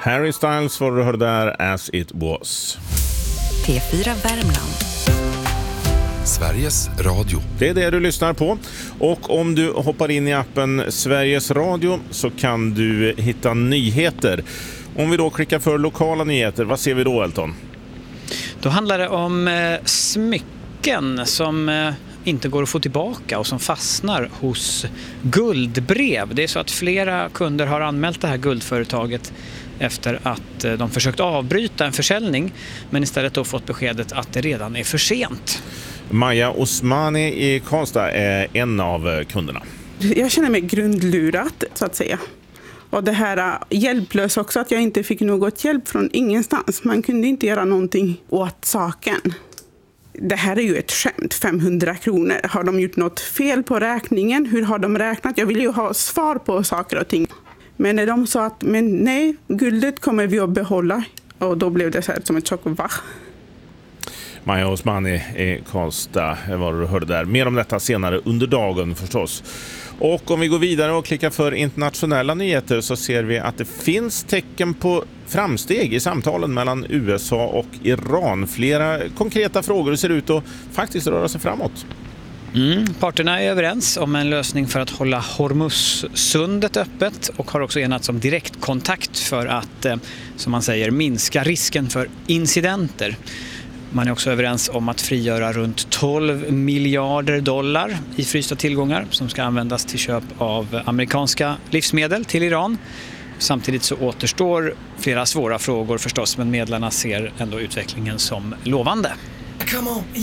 Harry Styles var du hörde där, As It Was. P4 Värmland. Sveriges Radio. Det är det du lyssnar på. Och om du hoppar in i appen Sveriges Radio så kan du hitta nyheter. Om vi då klickar för lokala nyheter, vad ser vi då, Elton? Då handlar det om smycken som inte går att få tillbaka och som fastnar hos guldbrev. Det är så att flera kunder har anmält det här guldföretaget efter att de försökt avbryta en försäljning, men istället då fått beskedet att det redan är för sent. Maja Osmani i Karlstad är en av kunderna. Jag känner mig grundlurat, så att säga. Och det här hjälplös också, att jag inte fick något hjälp från ingenstans. Man kunde inte göra någonting åt saken. Det här är ju ett skämt, 500 kronor. Har de gjort något fel på räkningen? Hur har de räknat? Jag vill ju ha svar på saker och ting. Men när de sa att men nej, guldet kommer vi att behålla. Och då blev det så här som ett chock. Va? Maja Osmani i Karlstad var du hörde där. Mer om detta senare under dagen förstås. Och om vi går vidare och klickar för internationella nyheter så ser vi att det finns tecken på framsteg i samtalen mellan USA och Iran. Flera konkreta frågor ser ut att faktiskt röra sig framåt. Parterna är överens om en lösning för att hålla Hormuzsundet öppet och har också enats om direktkontakt för att, som man säger, minska risken för incidenter. Man är också överens om att frigöra runt 12 miljarder dollar i frysta tillgångar som ska användas till köp av amerikanska livsmedel till Iran. Samtidigt så återstår flera svåra frågor förstås, men medlarna ser ändå utvecklingen som lovande. Come on,